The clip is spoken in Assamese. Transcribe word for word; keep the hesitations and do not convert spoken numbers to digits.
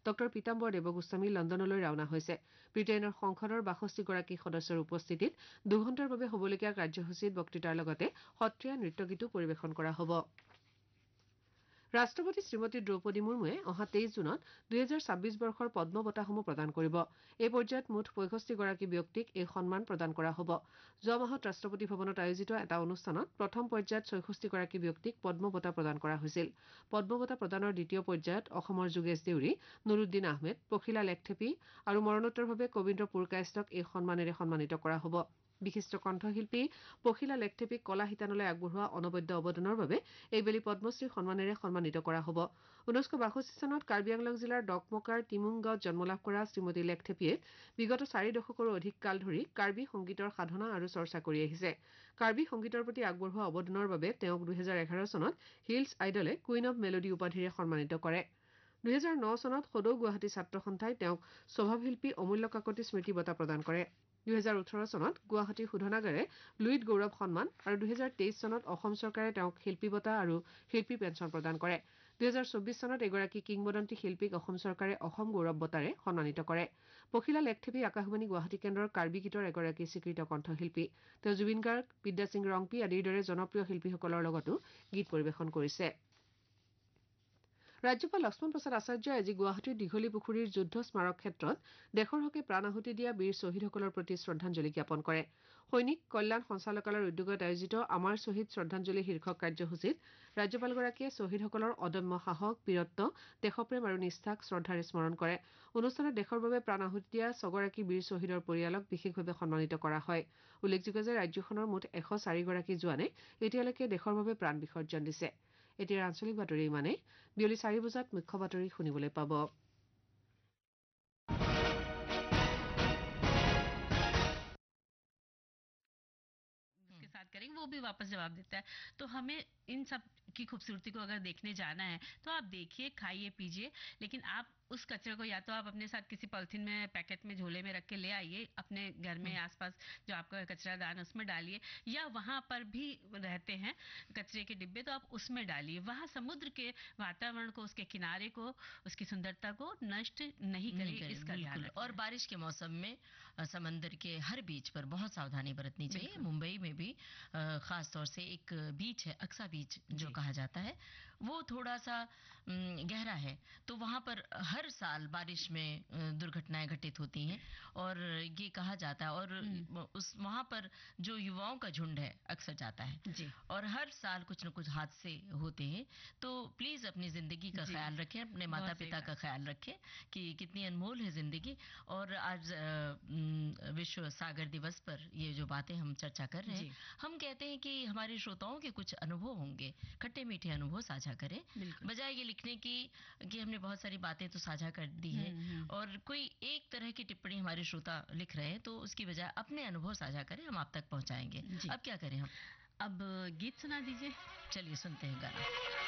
ডক্টৰ পীতাম্বৰ দেৱগোস্বামী লণ্ডনলৈ ৰাওনা হৈছে। ব্ৰিটেইনৰ সংসদৰ বাষষ্ঠিগৰাকী সদস্যৰ উপস্থিতিত দুঘণ্টাৰ বাবে হ'বলগীয়া কাৰ্যসূচীত বক্তৃতাৰ লগতে সত্ৰীয়া নৃত্যগীতো পৰিৱেশন কৰা হ'ব। ৰাষ্ট্ৰপতি শ্ৰীমতী দ্ৰৌপদী মুৰ্মুৱে অহা তেইছ জুনত দুহেজাৰ ছাব্বিছ বৰ্ষৰ পদ্ম বঁটাসমূহ প্ৰদান কৰিব। এই পৰ্যায়ত মুঠ পঁয়ষষ্ঠিগৰাকী ব্যক্তিক এই সন্মান প্ৰদান কৰা হ'ব। যোৱা মাহত ৰাষ্ট্ৰপতি ভৱনত আয়োজিত এটা অনুষ্ঠানত প্ৰথম পৰ্যায়ত ছয়ষষ্ঠিগৰাকী ব্যক্তিক পদ্ম বঁটা প্ৰদান কৰা হৈছিল। পদ্ম বঁটা প্ৰদানৰ দ্বিতীয় পৰ্যায়ত অসমৰ যোগেশ দেউৰী, নুৰুদ্দিন আহমেদ, পখিলা লেখথেপী আৰু মৰণোত্তৰভাৱে কবীন্দ্ৰ পুৰকাইষ্টক এই সন্মানেৰে সন্মানিত কৰা হ'ব। বিশিষ্ট কণ্ঠশিল্পী পখিলা লেখথেপীক কলা শিতানলৈ আগবঢ়োৱা অনবদ্য অৱদানৰ বাবে এইবেলি পদ্মশ্ৰী সন্মানেৰে সন্মানিত কৰা হ'ব। ঊনৈছশ বাষষ্ঠি চনত কাৰ্বি আংলং জিলাৰ ডকমকাৰ টিমুং গাঁৱত জন্মলাভ কৰা শ্ৰীমতী লেখথেপীয়ে বিগত চাৰি দশকৰো অধিক কাল ধৰি কাৰ্বি সংগীতৰ সাধনা আৰু চৰ্চা কৰি আহিছে। কাৰ্বি সংগীতৰ প্ৰতি আগবঢ়োৱা অৱদানৰ বাবে তেওঁক দুহেজাৰ এঘাৰ চনত হিলছ আইডলে কুইন অব মেলোডি উপাধিৰে সন্মানিত কৰে। দুহেজাৰ ন চনত সদৌ গুৱাহাটী ছাত্ৰ সন্থাই তেওঁক স্বভাৱশিল্পী অমূল্য কাকতি স্মৃতি বঁটা প্ৰদান কৰে। দুহেজাৰ ওঠৰ চনত গুৱাহাটী শোধনাগাৰে লুইত গৌৰৱ সন্মান আৰু দুহেজাৰ তেইছ চনত অসম চৰকাৰে তেওঁক শিল্পী বঁটা আৰু শিল্পী পেঞ্চন প্ৰদান কৰে। দুহেজাৰ চৌবিছ চনত এগৰাকী কিংবদন্তী শিল্পীক অসম চৰকাৰে অসম গৌৰৱ বঁটাৰে সন্মানিত কৰে। পখিলা লেখথেপী আকাশবাণী গুৱাহাটী কেন্দ্ৰৰ কাৰ্বি গীতৰ এগৰাকী স্বীকৃত কণ্ঠশিল্পী। তেওঁ জুবিন গাৰ্গ, বিদ্যা সিং ৰংপি আদিৰ দৰে জনপ্ৰিয় শিল্পীসকলৰ লগতো গীত পৰিৱেশন কৰিছে। ৰাজ্যপাল লক্ষ্মণ প্ৰসাদ আচাৰ্যই আজি গুৱাহাটীৰ দীঘলী পুখুৰীৰ যুদ্ধ স্মাৰক ক্ষেত্ৰত দেশৰ হকে প্ৰাণ আহুতি দিয়া বীৰ শ্বহীদসকলৰ প্ৰতি শ্ৰদ্ধাঞ্জলি জ্ঞাপন কৰে। সৈনিক কল্যাণ সঞ্চালকালয়ৰ উদ্যোগত আয়োজিত আমাৰ শ্বহীদ শ্ৰদ্ধাঞ্জলি শীৰ্ষক কাৰ্যসূচীত ৰাজ্যপালগৰাকীয়ে শ্বহীদসকলৰ অদম্য সাহস, বীৰত্ব, দেশপ্ৰেম আৰু নিষ্ঠাক শ্ৰদ্ধাৰে স্মৰণ কৰে। অনুষ্ঠানত দেশৰ বাবে প্ৰাণ আহুতি দিয়া ছগৰাকী বীৰ শ্বহীদৰ পৰিয়ালক বিশেষভাৱে সন্মানিত কৰা হয়। উল্লেখযোগ্য যে ৰাজ্যখনৰ মুঠ এশ চাৰিগৰাকী জোৱানে এতিয়ালৈকে দেশৰ বাবে প্ৰাণ বিসৰ্জন দিছে। এতিয়া আঞ্চলিক বাতৰি ইমানেই। বিয়লি চাৰি বজাত মুখ্য বাতৰি শুনিবলৈ পাব। के साथ करेंगे वो भी वापस जवाब देता है। तो हमें इन सब की खूबसूरती को अगर देखने जाना है तो आप देखिए, खाइए, पीजिए, लेकिन आप उस कचरे को या तो आप अपने साथ किसी पॉलिथीन में, पैकेट में, झोले में रख के ले आइए, अपने घर में आसपास जो आपका कचरा दान उसमें डालिए, या वहां पर भी रहते हैं कचरे के डिब्बे तो आप उसमें डालिए। वहां समुद्र के वातावरण को, उसके किनारे को, उसकी सुंदरता को नष्ट नहीं करें, इसका ध्यान रखें। और बारिश के मौसम में समंदर के हर बीच पर बहुत सावधानी बरतनी चाहिए। मुंबई में भी खास तौर से एक बीच है, अक्सा बीच जो कहा जाता है, वो थोड़ा सा गहरा है, तो वहां पर हर साल बारिश में दुर्घटनाएं घटित होती हैं और ये कहा जाता है, और उस वहां पर जो युवाओं का झुंड है अक्सर जाता है जी। और हर साल कुछ न कुछ हादसे होते हैं। तो प्लीज अपनी जिंदगी का ख्याल रखें, अपने माता पिता का ख्याल रखें कि कितनी अनमोल है जिंदगी। और आज विश्व सागर दिवस पर ये जो बातें हम चर्चा कर रहे हैं, हम कहते हैं कि हमारे श्रोताओं के कुछ अनुभव होंगे, खट्टे मीठे अनुभव साझा करें, बजाय ये लिखने की कि हमने बहुत सारी बातें तो साझा कर दी है और कोई एक तरह की टिप्पणी हमारे श्रोता लिख रहे हैं, तो उसकी बजाय अपने अनुभव साझा करें, हम आप तक पहुंचाएंगे। अब क्या करें हम? अब गीत सुना दीजिए। चलिए सुनते हैं गाना।